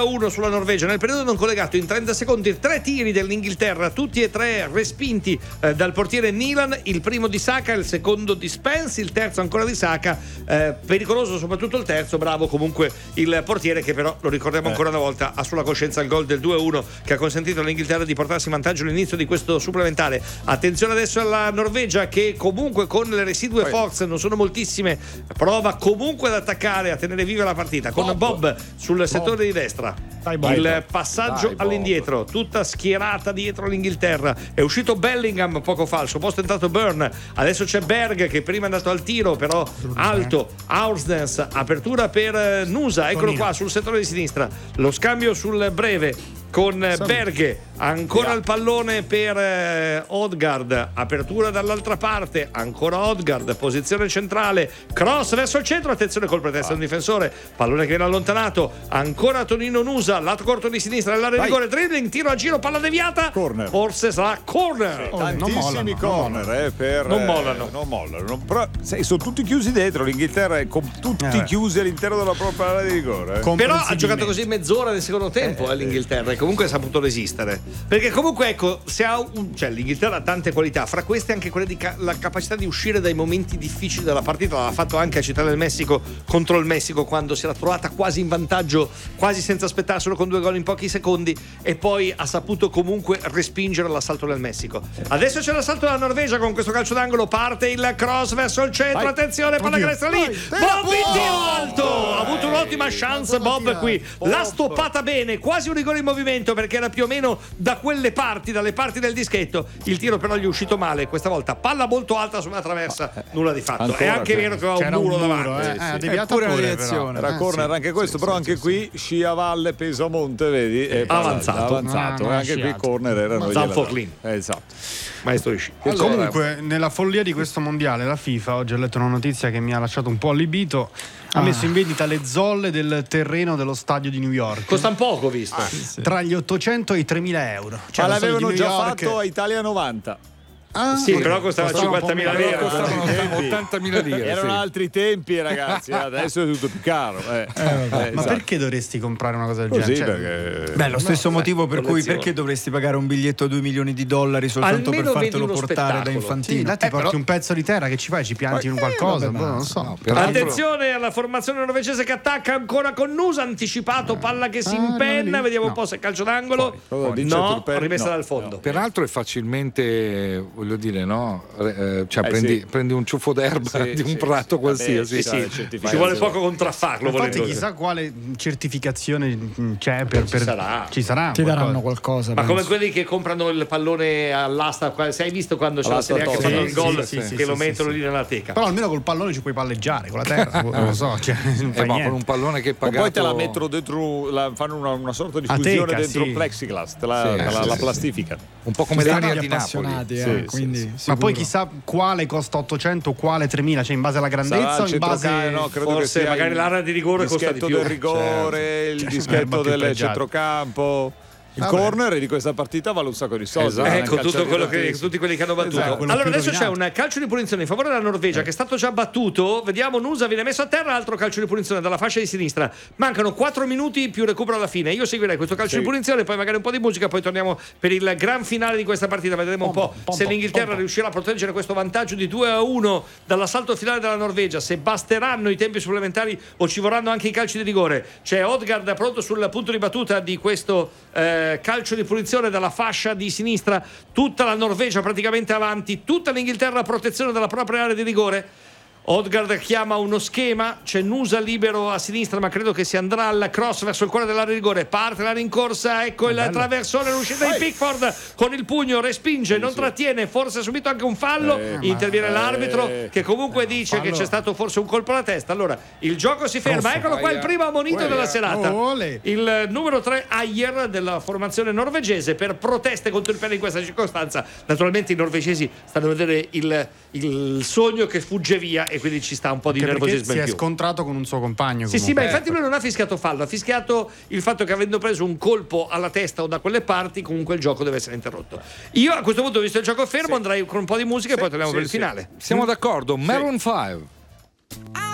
2-1 sulla Norvegia. Nel periodo non collegato, in 30 secondi 3 tiri dell'Inghilterra, tutti e 3 respinti dal portiere Nilan, il primo di Saka, il secondo di Spence, il terzo ancora di Saka, pericoloso soprattutto il terzo, bravo comunque il portiere, che però, lo ricordiamo ancora una volta, ha sulla coscienza il gol del 2-1 che ha consentito all'Inghilterra di portarsi in vantaggio all'inizio di questo supplementare. Attenzione adesso alla Norvegia, che comunque con le residue forze, non sono moltissime, prova comunque ad attaccare, a tenere viva la partita con Bob sul settore di destra. Il passaggio all'indietro, tutta schierata dietro l'Inghilterra. È uscito Bellingham poco fa, al suo posto è entrato Burn, adesso c'è Berg che prima è andato al tiro però alto. Aursnes, apertura per Nusa, eccolo qua sul settore di sinistra, lo scambio sul breve con Berge, ancora il pallone per Odegaard, apertura dall'altra parte, ancora Odegaard, posizione centrale, cross verso il centro, attenzione col pretesto un difensore, pallone che viene allontanato, ancora Tonino Nusa, lato corto di sinistra nell'area di rigore, dribbling, tiro a giro, palla deviata, corner. Forse sarà corner. Tantissimi corner non mollano. Però sono tutti chiusi dentro, l'Inghilterra è con tutti chiusi all'interno della propria area di rigore. Però ha giocato così mezz'ora nel secondo tempo l'Inghilterra, comunque ha saputo resistere, perché comunque ecco, se ha l'Inghilterra ha tante qualità, fra queste anche quelle di la capacità di uscire dai momenti difficili della partita. L'ha fatto anche a Città del Messico contro il Messico, quando si era trovata quasi in vantaggio, quasi senza aspettarselo, con 2 gol in pochi secondi, e poi ha saputo comunque respingere l'assalto del Messico. Adesso c'è l'assalto della Norvegia con questo calcio d'angolo, parte il cross verso il centro, attenzione, palla canestro lì, Bob in tiro alto, ha avuto un'ottima chance Bob qui, l'ha stoppata bene, quasi un rigore in movimento, perché era più o meno da quelle parti, dalle parti del dischetto. Il tiro però gli è uscito male, questa volta palla molto alta sulla traversa, nulla di fatto. È anche vero che aveva un muro davanti. Ha deviato pure la direzione. Era corner anche questo, però anche qui sci a valle, peso a monte, vedi? È avanzato. Anche qui corner erano Zanforlin. Esatto. Maestro di sci. Comunque, nella follia di questo mondiale, la FIFA, oggi ho letto una notizia che mi ha lasciato un po' allibito, ha messo in vendita le zolle del terreno dello stadio di New York. Costano poco, visto. Tra gli 800 e i 3.000 euro. Cioè, ma l'avevano già fatto a Italia 90. Sì, però costava 50.000 lire. Costavano 80.000 lire. Erano altri tempi, ragazzi. Adesso è tutto più caro. Ma perché dovresti comprare una cosa del genere? Perché... lo stesso motivo per cui perché dovresti pagare un biglietto a $2 milioni soltanto almeno per fartelo portare spettacolo. da infantino? Sì, là ti porti un pezzo di terra, che ci fai? Ci pianti in qualcosa? Non so. Attenzione alla formazione norvegese che attacca ancora con Nusa, anticipato, palla che si impenna, vediamo un po' se calcio d'angolo. No, rimessa dal fondo. Peraltro è facilmente, voglio dire, no? Prendi un ciuffo d'erba di un prato qualsiasi. Ci vuole poco contraffarlo. Infatti, chissà quale certificazione c'è per ci sarà. Ti daranno qualcosa. Ma come quelli che comprano il pallone all'asta, se hai visto quando c'è la Serie A che fanno il gol, che lo mettono lì nella teca. Però almeno col pallone ci puoi palleggiare, con la terra, non lo so. Ma con un pallone che pagato. Poi te la mettono dentro, fanno una sorta di fusione dentro plexiglass, la plastifica. Un po' come l'area di Napoli. Quindi ma poi chissà quale costa 800, quale 3.000, cioè in base alla grandezza o in base credo forse che sia magari l'area di rigore costa di più. Il dischetto del rigore, il dischetto del centrocampo. Il corner di questa partita vale un sacco di soldi. Ecco tutti quelli che hanno battuto. Allora adesso c'è un calcio di punizione in favore della Norvegia che è stato già battuto. Vediamo, Nusa viene messo a terra, altro calcio di punizione dalla fascia di sinistra. Mancano 4 minuti più recupero alla fine. Io seguirei questo calcio di punizione, poi magari un po' di musica, poi torniamo per il gran finale di questa partita. Vedremo un po' se l'Inghilterra riuscirà a proteggere questo vantaggio di 2-1 dall'assalto finale della Norvegia, se basteranno i tempi supplementari o ci vorranno anche i calci di rigore. C'è Odegaard pronto sul punto di battuta di questo calcio di punizione dalla fascia di sinistra, tutta la Norvegia praticamente avanti, tutta l'Inghilterra a protezione della propria area di rigore. Odegaard chiama uno schema, c'è Nusa libero a sinistra, ma credo che si andrà al cross verso il cuore dell'area di rigore. Parte la rincorsa, ecco il traversone, l'uscita di Pickford con il pugno, respinge, non trattiene, forse ha subito anche un fallo, interviene l'arbitro che comunque dice che c'è stato forse un colpo alla testa. Allora il gioco si ferma, eccolo qua il primo ammonito della serata, il numero 3 Ayer della formazione norvegese per proteste contro il pene in questa circostanza. Naturalmente i norvegesi stanno a vedere il sogno che fugge via e quindi ci sta un po' di nervosismo in più. Si è scontrato con un suo compagno. Sì, ma infatti lui non ha fischiato fallo, ha fischiato il fatto che avendo preso un colpo alla testa o da quelle parti comunque il gioco deve essere interrotto. Io a questo punto, visto il gioco fermo, andrei con un po' di musica e poi torniamo per il finale. Siamo d'accordo. Maroon 5.